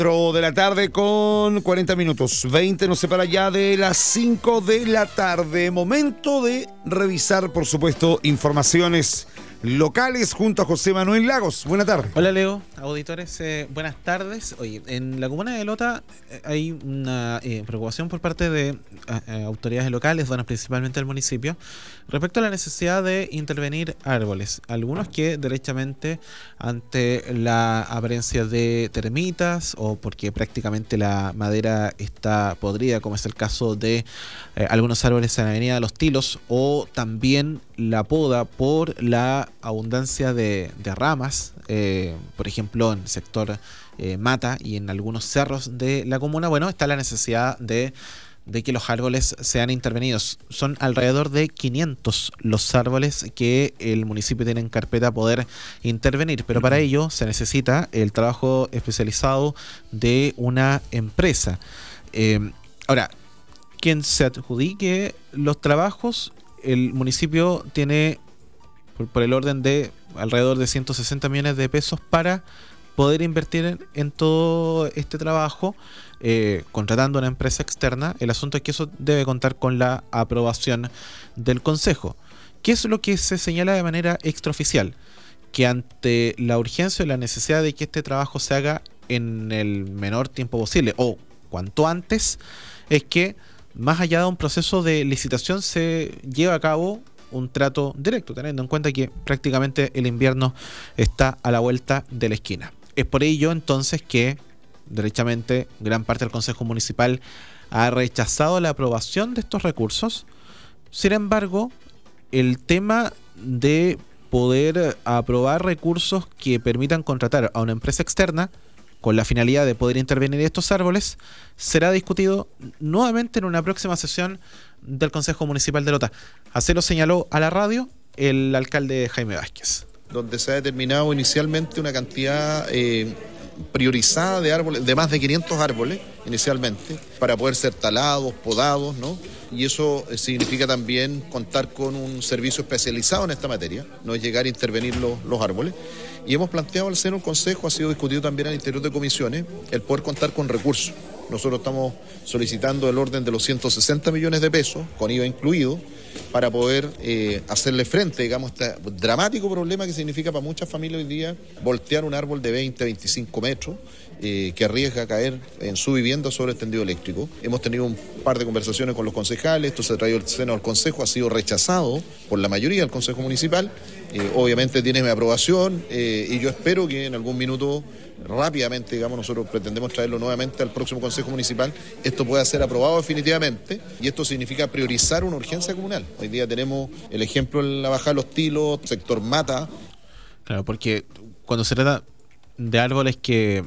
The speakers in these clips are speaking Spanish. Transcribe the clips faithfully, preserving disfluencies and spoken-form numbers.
cuatro de la tarde con cuarenta minutos. veinte nos separa ya de las cinco de la tarde. Momento de revisar, por supuesto, informaciones locales junto a José Manuel Lagos. Buenas tardes. Hola Leo, auditores, eh, buenas tardes. Oye, en la comuna de Lota eh, hay una eh, preocupación por parte de eh, autoridades locales, bueno, principalmente del municipio, respecto a la necesidad de intervenir árboles. Algunos que derechamente ante la apariencia de termitas o porque prácticamente la madera está podrida, como es el caso de eh, algunos árboles en la avenida Los Tilos, o también la poda por la abundancia de, de ramas, eh, por ejemplo en el sector eh, Mata y en algunos cerros de la comuna. Bueno, está la necesidad de, de que los árboles sean intervenidos. Son alrededor de quinientos los árboles que el municipio tiene en carpeta poder intervenir, pero para ello se necesita el trabajo especializado de una empresa. Eh, ahora, quien se adjudique los trabajos, el municipio tiene por, por el orden de alrededor de ciento sesenta millones de pesos para poder invertir en, en todo este trabajo, eh, contratando una empresa externa. El asunto es que eso debe contar con la aprobación del Consejo. ¿Qué es lo que se señala de manera extraoficial? Que ante la urgencia y la necesidad de que este trabajo se haga en el menor tiempo posible o cuanto antes, es que más allá de un proceso de licitación se lleva a cabo un trato directo, teniendo en cuenta que prácticamente el invierno está a la vuelta de la esquina. Es por ello entonces que derechamente gran parte del Consejo Municipal ha rechazado la aprobación de estos recursos. Sin embargo, el tema de poder aprobar recursos que permitan contratar a una empresa externa con la finalidad de poder intervenir en estos árboles, será discutido nuevamente en una próxima sesión del Consejo Municipal de Lota. Así lo señaló a la radio el alcalde Jaime Vázquez. Donde se ha determinado inicialmente una cantidad eh, priorizada de árboles, de más de quinientos árboles inicialmente, para poder ser talados, podados, ¿no? Y eso significa también contar con un servicio especializado en esta materia, no es llegar a intervenir los, los árboles. Y hemos planteado al seno del Consejo, ha sido discutido también al interior de comisiones, el poder contar con recursos. Nosotros estamos solicitando el orden de los ciento sesenta millones de pesos, con I V A incluido, para poder eh, hacerle frente, digamos, a este dramático problema que significa para muchas familias hoy día voltear un árbol de veinte, veinticinco metros, eh, que arriesga a caer en su vivienda sobre el tendido eléctrico. Hemos tenido un par de conversaciones con los concejales, esto se ha traído al seno del Consejo, ha sido rechazado por la mayoría del Consejo Municipal. Eh, obviamente tiene mi aprobación eh, y yo espero que en algún minuto, rápidamente, digamos, nosotros pretendemos traerlo nuevamente al próximo Consejo Municipal, esto pueda ser aprobado definitivamente, y esto significa priorizar una urgencia comunal. Hoy día tenemos el ejemplo en la Bajada de Los Tilos, sector Mata. Claro, porque cuando se trata de árboles que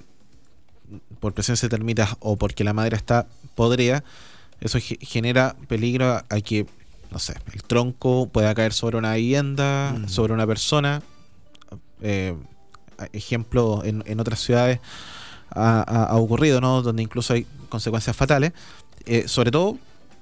por presencia de termitas o porque la madera está podrida, eso genera peligro a, a que, no sé, el tronco pueda caer sobre una vivienda, mm. sobre una persona. Eh, ejemplo, en, en otras ciudades ha, ha, ha ocurrido, ¿no? Donde incluso hay consecuencias fatales. Eh, sobre todo,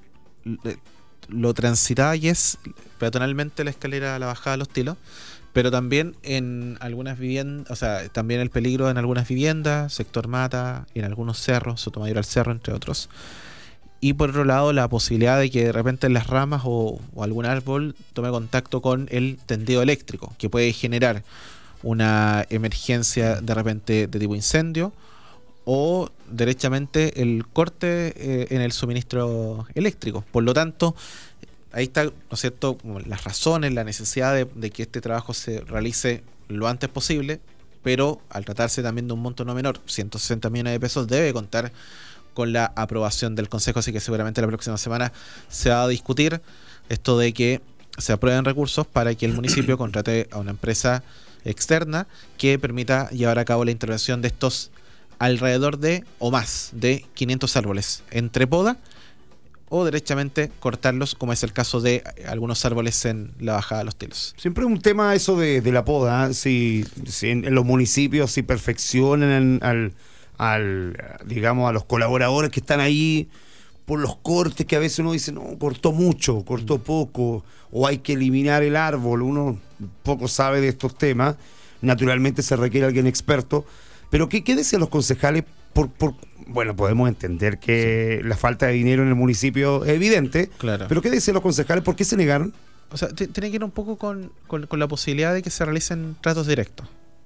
lo transitada y es peatonalmente la escalera a la Bajada de Los Tilos, pero también en algunas viviendas, o sea, también el peligro en algunas viviendas, sector Mata, en algunos cerros, Sotomayor al Cerro, entre otros. Y por otro lado, la posibilidad de que de repente las ramas o, o algún árbol tome contacto con el tendido eléctrico, que puede generar una emergencia de repente de tipo incendio o derechamente el corte eh, en el suministro eléctrico. Por lo tanto, ahí está, ¿no es cierto?, como las razones, la necesidad de, de que este trabajo se realice lo antes posible, pero al tratarse también de un monto no menor, ciento sesenta millones de pesos, debe contar con la aprobación del Consejo, así que seguramente la próxima semana se va a discutir esto de que se aprueben recursos para que el municipio contrate a una empresa externa que permita llevar a cabo la intervención de estos alrededor de o más de quinientos árboles entre poda o derechamente cortarlos, como es el caso de algunos árboles en la Bajada de Los Tilos. Siempre es un tema eso de, de la poda, ¿eh? si, si en, en los municipios si perfeccionan al, al digamos a los colaboradores que están ahí por los cortes que a veces uno dice, no, cortó mucho, cortó poco, o hay que eliminar el árbol, uno poco sabe de estos temas, naturalmente se requiere alguien experto, pero ¿qué, qué decían los concejales por, por bueno, podemos entender que sí. la falta de dinero en el municipio es evidente, claro. pero ¿qué dicen los concejales? ¿Por qué se negaron? O sea, t- tiene que ir un poco con, con, con la posibilidad de que se realicen tratos directos.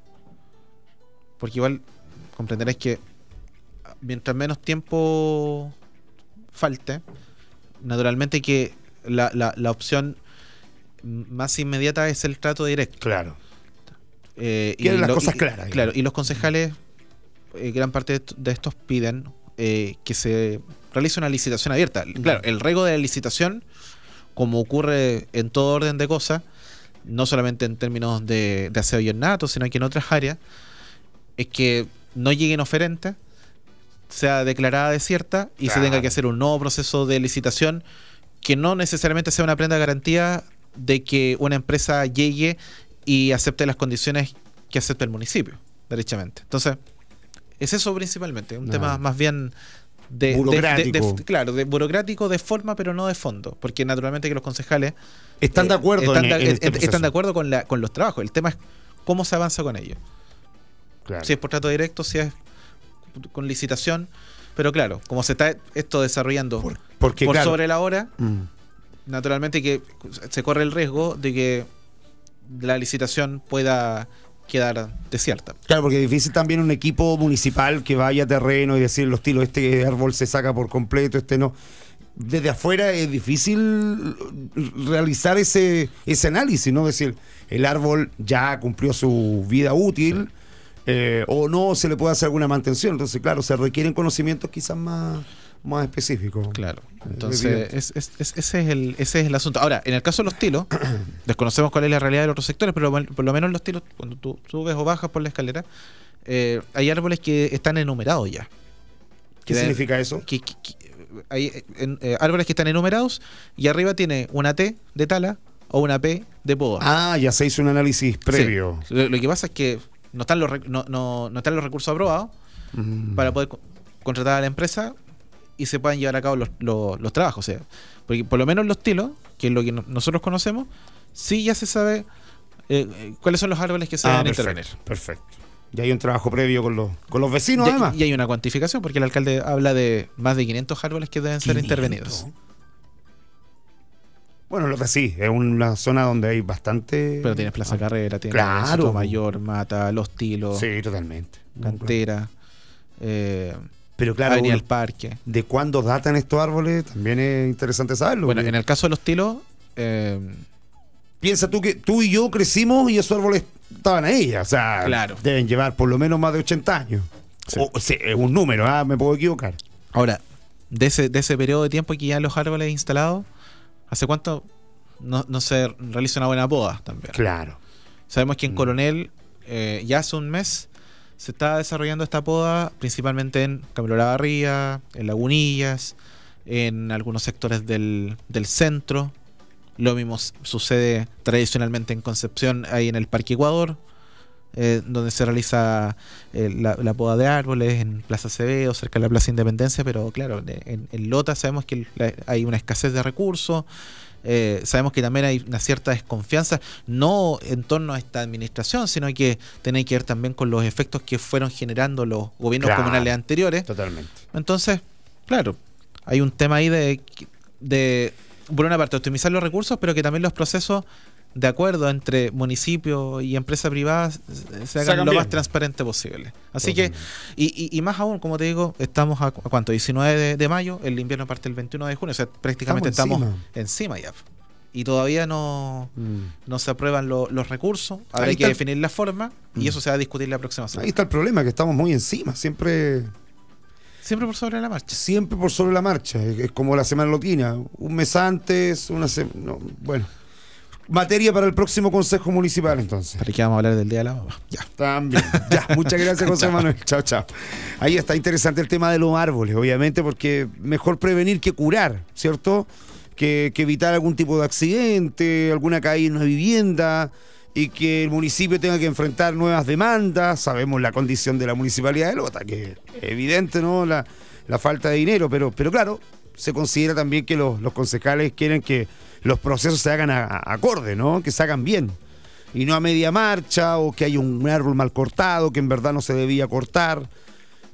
Porque igual comprenderéis que mientras menos tiempo falte, naturalmente que la, la, la opción más inmediata es el trato directo. Claro. Eh, Quieren y las lo, cosas y, claras. Claro, y los concejales, eh, gran parte de estos piden eh, que se realice una licitación abierta. Uh-huh. Claro, el riesgo de la licitación, como ocurre en todo orden de cosas, no solamente en términos de, de aseo y ornato, sino que en otras áreas, es que no lleguen oferentes, sea declarada desierta y claro. se tenga que hacer un nuevo proceso de licitación que no necesariamente sea una prenda de garantía de que una empresa llegue y acepte las condiciones que acepta el municipio, derechamente. Entonces, es eso principalmente, un no. tema más bien de burocrático. De, de, de, claro, de burocrático de forma, pero no de fondo, porque naturalmente que los concejales están de acuerdo, eh, están, en, de, en este están de acuerdo con, la, con los trabajos. El tema es cómo se avanza con ellos. Claro. Si es por trato directo, si es con licitación, pero claro, como se está esto desarrollando por, porque, por claro. sobre la hora, mm. naturalmente que se corre el riesgo de que la licitación pueda quedar desierta. Claro, porque es difícil también un equipo municipal que vaya a terreno y decir los tilos, este árbol se saca por completo, este no. Desde afuera es difícil realizar ese, ese análisis, ¿no? Decir, el árbol ya cumplió su vida útil, sí. eh, o no se le puede hacer alguna mantención. Entonces, claro, se requieren conocimientos quizás más, más específicos. Claro. Entonces, es, es, es, ese, es el, ese es el asunto. Ahora, en el caso de los tilos, desconocemos cuál es la realidad de los otros sectores, pero por lo menos los tilos, cuando tú subes o bajas por la escalera, eh, hay árboles que están enumerados ya. ¿Qué que significa de, eso? Que, que, que, hay en, eh, árboles que están enumerados y arriba tiene una T de tala o una P de poda. Ah, ya se hizo un análisis previo. Sí. Lo, lo que pasa es que no están los, no, no, no están los recursos aprobados mm. para poder co- contratar a la empresa y se puedan llevar a cabo los, los, los trabajos. O sea, porque por lo menos los tilos, que es lo que no, nosotros conocemos, sí ya se sabe eh, cuáles son los árboles que se ah, deben perfecto, intervenir. Perfecto. Y hay un trabajo previo con los, con los vecinos, y, además. Y hay una cuantificación, porque el alcalde habla de más de quinientos árboles que deben ser quinientos intervenidos. Bueno, lo que sí, es una zona donde hay bastante... Pero tienes Plaza Carrera, tienes claro. Sotomayor, Mata, Los Tilos, sí, totalmente. Cantera, eh, pero claro, Avenida del Parque. ¿De cuándo datan estos árboles? También es interesante saberlo. Bueno, porque... en el caso de Los Tilos... Eh, piensa tú que tú y yo crecimos y esos árboles estaban ahí, o sea, claro. deben llevar por lo menos más de ochenta años. Sí. O, o sea, es un número, ¿ah? Me puedo equivocar. Ahora, de ese, de ese periodo de tiempo que ya los árboles instalados, ¿hace cuánto no, no se realiza una buena poda también? Claro. Sabemos que en Coronel eh, ya hace un mes se está desarrollando esta poda, principalmente en Camilo Lavarría, en Lagunillas, en algunos sectores del, del centro. Lo mismo sucede tradicionalmente en Concepción, ahí en el Parque Ecuador, eh, donde se realiza eh, la, la poda de árboles, en Plaza Acevedo, cerca de la Plaza Independencia, pero claro, en, en Lota sabemos que la, hay una escasez de recursos, eh, sabemos que también hay una cierta desconfianza, no en torno a esta administración, sino que tiene que ver también con los efectos que fueron generando los gobiernos claro, comunales anteriores. Totalmente. Entonces, claro, hay un tema ahí de... de por una parte, optimizar los recursos, pero que también los procesos de acuerdo entre municipio y empresa privada se hagan lo bien. Más transparente posible. Así Totalmente. que, y, y, y más aún, como te digo, estamos a, a cuánto, diecinueve de, de mayo, el invierno parte el veintiuno de junio, o sea, prácticamente estamos, estamos encima. encima ya. Y todavía no, mm. no se aprueban lo, los recursos, habrá que definir la forma, mm. y eso se va a discutir la próxima semana. Ahí está el problema, que estamos muy encima, siempre... Siempre por sobre la marcha. Siempre por sobre la marcha. Es como la semana lotina. Un mes antes, una semana... No, bueno. Materia para el próximo Consejo Municipal, entonces. ¿Para qué vamos a hablar del Día de la Mamá? Ya. También. Ya. Muchas gracias, José Manuel. Chao, chao. Ahí está interesante el tema de los árboles, obviamente, porque mejor prevenir que curar, ¿cierto? Que, que evitar algún tipo de accidente, alguna caída en una vivienda... y que el municipio tenga que enfrentar nuevas demandas. Sabemos la condición de la municipalidad de Lota, que es evidente, ¿no? La, la falta de dinero, pero, pero claro, se considera también que los, los concejales quieren que los procesos se hagan a, a, acorde, ¿no? Que se hagan bien, y no a media marcha, o que haya un árbol mal cortado, que en verdad no se debía cortar.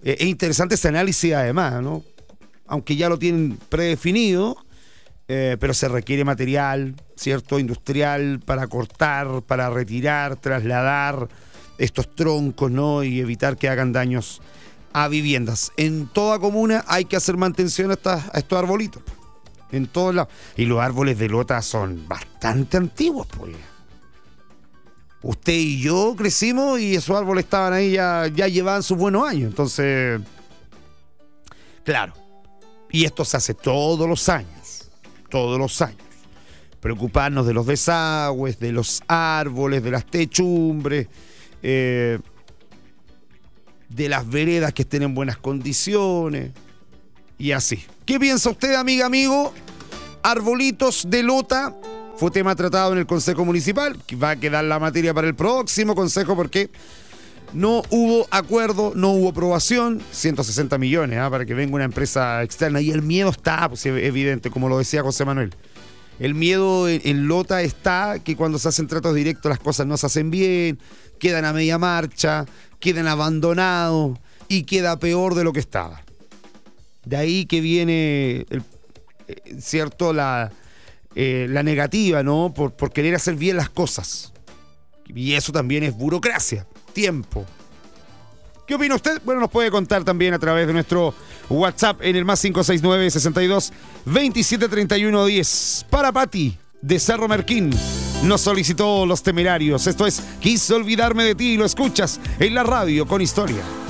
Eh, es interesante ese análisis además, ¿no? Aunque ya lo tienen predefinido, eh, pero se requiere material, ¿cierto? Industrial para cortar, para retirar, trasladar estos troncos, ¿no? Y evitar que hagan daños a viviendas. En toda comuna hay que hacer mantención a, estas, a estos arbolitos. En todos lados. Y los árboles de lota son bastante antiguos, pues. Usted y yo crecimos y esos árboles estaban ahí, ya, ya llevaban sus buenos años. Entonces, claro. Y esto se hace todos los años. Todos los años. Preocuparnos de los desagües, de los árboles, de las techumbres, eh, de las veredas que estén en buenas condiciones. Y así. ¿Qué piensa usted, amiga, amigo? Arbolitos de lota. Fue tema tratado en el Consejo Municipal. Va a quedar la materia para el próximo Consejo porque no hubo acuerdo, no hubo aprobación. ciento sesenta millones, ¿eh? Para que venga una empresa externa. Y el miedo está, pues, evidente, como lo decía José Manuel. El miedo en, en Lota está que cuando se hacen tratos directos las cosas no se hacen bien, quedan a media marcha, quedan abandonados y queda peor de lo que estaba. De ahí que viene, el, cierto, la, eh, la negativa, ¿no? Por, por querer hacer bien las cosas. Y eso también es burocracia, tiempo. ¿Qué opina usted? Bueno, nos puede contar también a través de nuestro WhatsApp en el más cinco seis nueve, sesenta y dos, veintisiete, treinta y uno, diez. Para Pati, de Cerro Merquín, nos solicitó Los Temerarios. Esto es Quise Olvidarme de Ti, lo escuchas en la radio con historia.